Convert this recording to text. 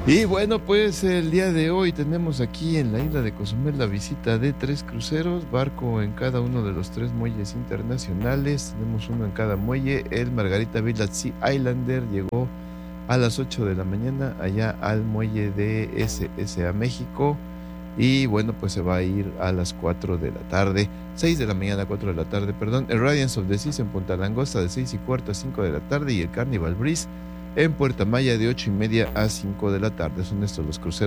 Y bueno, pues el día de hoy tenemos aquí en la isla de Cozumel la visita de 3 cruceros, barco en cada uno de los 3 muelles internacionales. Tenemos uno en cada muelle. El Margarita Village Sea Islander llegó a las 8 de la mañana allá al muelle de SSA México. Y bueno, pues se va a ir a las 4 de la tarde, 6 de la mañana, 4 de la tarde, perdón. El Radiance of the Seas en Punta Langosta de 6:15 a 5 de la tarde. Y el Carnival Breeze en Puerta Maya de 8:30 a 5 de la tarde. Son estos los cruceros